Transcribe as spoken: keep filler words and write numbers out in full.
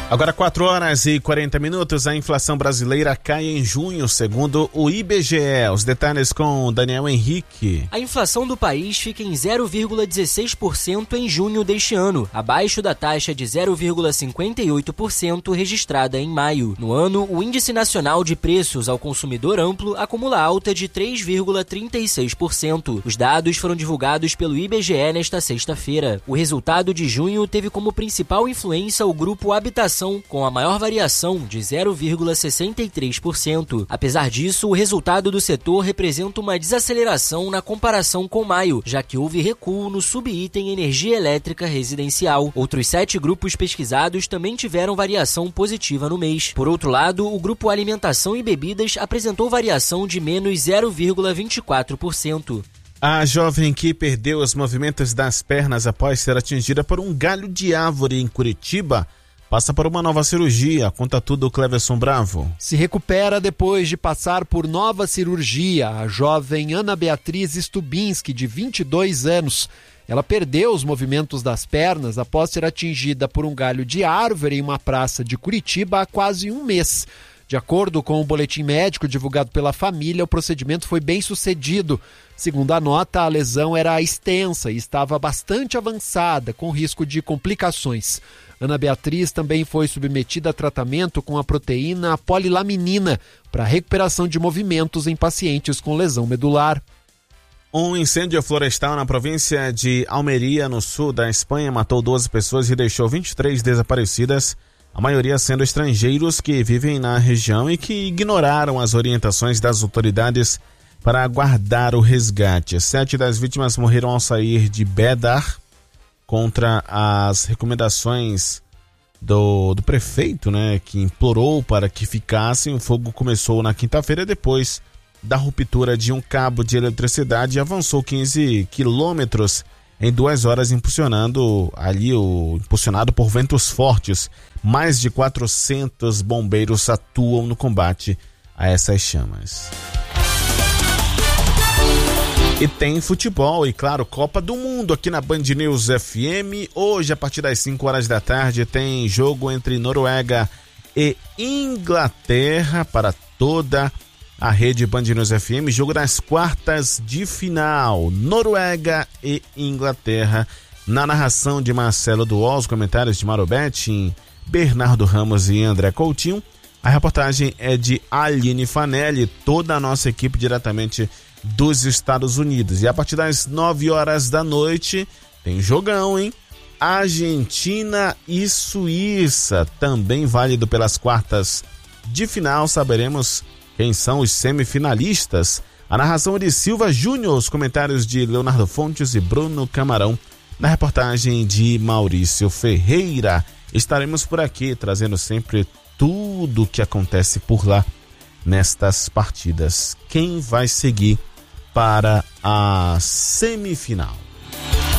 Agora quatro horas e quarenta minutos, a inflação brasileira cai em junho, segundo o I B G E. Os detalhes com Daniel Henrique. A inflação do país fica em zero vírgula dezesseis por cento em junho deste ano, abaixo da taxa de zero vírgula cinquenta e oito por cento registrada em maio. No ano, o Índice Nacional de Preços ao Consumidor Amplo acumula alta de três vírgula trinta e seis por cento. Os dados foram divulgados pelo I B G E nesta sexta-feira. O resultado de junho teve como principal influência o grupo Habitação, com a maior variação de zero vírgula sessenta e três por cento. Apesar disso, o resultado do setor representa uma desaceleração na comparação com maio, já que houve recuo no subitem energia elétrica residencial. Outros sete grupos pesquisados também tiveram variação positiva no mês. Por outro lado, o grupo Alimentação e Bebidas apresentou variação de menos zero vírgula vinte e quatro por cento. A jovem que perdeu os movimentos das pernas após ser atingida por um galho de árvore em Curitiba passa por uma nova cirurgia. Conta tudo o Cleverson Bravo. Se recupera depois de passar por nova cirurgia. A jovem Ana Beatriz Stubinski, de vinte e dois anos. Ela perdeu os movimentos das pernas após ser atingida por um galho de árvore em uma praça de Curitiba há quase um mês. De acordo com o boletim médico divulgado pela família, o procedimento foi bem sucedido. Segundo a nota, a lesão era extensa e estava bastante avançada, com risco de complicações. Ana Beatriz também foi submetida a tratamento com a proteína polilaminina para recuperação de movimentos em pacientes com lesão medular. Um incêndio florestal na província de Almeria, no sul da Espanha, matou doze pessoas e deixou vinte e três desaparecidas, a maioria sendo estrangeiros que vivem na região e que ignoraram as orientações das autoridades para aguardar o resgate. Sete das vítimas morreram ao sair de Bedar, contra as recomendações do, do prefeito, né, que implorou para que ficassem. O fogo começou na quinta-feira depois da ruptura de um cabo de eletricidade e avançou quinze quilômetros em duas horas, impulsionando ali o impulsionado por ventos fortes. Mais de quatrocentos bombeiros atuam no combate a essas chamas. E tem futebol e, claro, Copa do Mundo aqui na Band News F M. Hoje, a partir das cinco horas da tarde, tem jogo entre Noruega e Inglaterra para toda a rede Band News F M. Jogo das quartas de final, Noruega e Inglaterra. Na narração de Marcelo Duol, os comentários de Mauro Betting, Bernardo Ramos e André Coutinho. A reportagem é de Aline Fanelli, toda a nossa equipe diretamente dos Estados Unidos. E a partir das nove horas da noite tem jogão, hein? Argentina e Suíça, também válido pelas quartas de final. Saberemos quem são os semifinalistas. A narração é de Silva Júnior, os comentários de Leonardo Fontes e Bruno Camarão, na reportagem de Maurício Ferreira. Estaremos por aqui trazendo sempre tudo o que acontece por lá nestas partidas. Quem vai seguir para a semifinal?